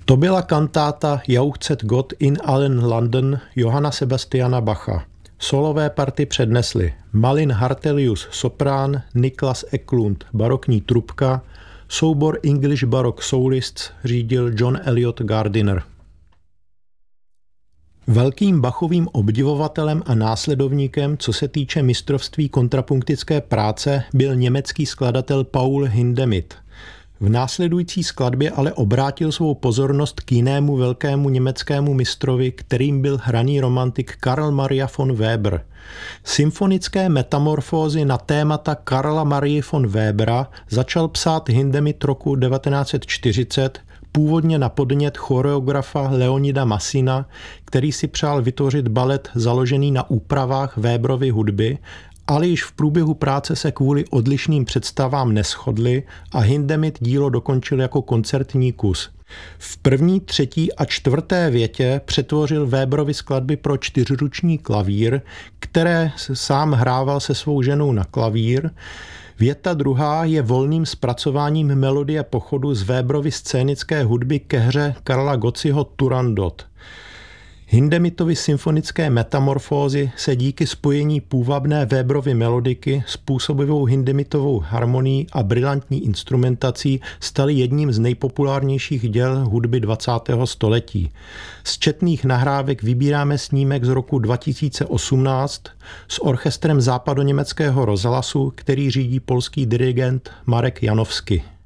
To byla kantáta Jauchzet Gott in allen Landen Johanna Sebastiana Bacha. Solové party přednesli Malin Hartelius soprán, Niklas Eklund barokní trubka, soubor English Baroque Solists řídil John Elliot Gardiner. Velkým Bachovým obdivovatelem a následovníkem, co se týče mistrovství kontrapunktické práce, byl německý skladatel Paul Hindemith. V následující skladbě ale obrátil svou pozornost k jinému velkému německému mistrovi, kterým byl hraný romantik Karl Maria von Weber. Symfonické metamorfózy na témata Karla Marie von Webera začal psát Hindemith roku 1940, původně na podnět choreografa Leonida Massina, který si přál vytvořit balet založený na úpravách Weberovy hudby, ale již v průběhu práce se kvůli odlišným představám neshodli a Hindemith dílo dokončil jako koncertní kus. V první, třetí a čtvrté větě přetvořil Weberovy skladby pro čtyřruční klavír, které sám hrával se svou ženou na klavír. Věta druhá je volným zpracováním melodie pochodu z Weberovy scénické hudby ke hře Karla Gotziho Turandot. Hindemithovy symfonické metamorfózy se díky spojení půvabné Weberovy melodiky, způsobivou Hindemithovou harmonií a brilantní instrumentací staly jedním z nejpopulárnějších děl hudby 20. století. Z četných nahrávek vybíráme snímek z roku 2018 s orchestrem Západoněmeckého rozhlasu, který řídí polský dirigent Marek Janowski.